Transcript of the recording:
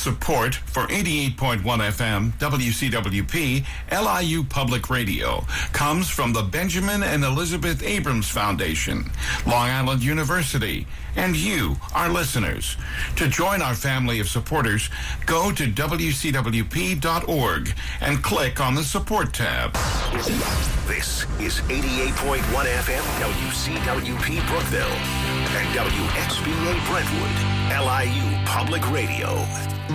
Support for 88.1 FM WCWP LIU Public Radio comes from the Benjamin and Elizabeth Abrams Foundation, Long Island University, and you, our listeners. To join our family of supporters, go to WCWP.org and click on the Support tab. This is 88.1 FM WCWP Brookville and WXBA Brentwood, LIU Public Radio.